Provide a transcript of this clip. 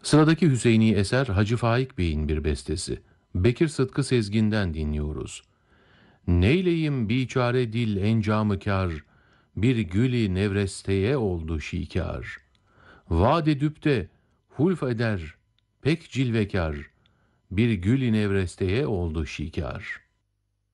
Sıradaki Hüseyini eser Hacı Faik Bey'in bir bestesi. Bekir Sıtkı Sezgin'den dinliyoruz. Neyleyim biçare dil encamı kâr, bir gülü nevresteye oldu şikâr. Vaad edüp de hulf eder pek cilvekâr, bir gülü nevresteye oldu şikâr.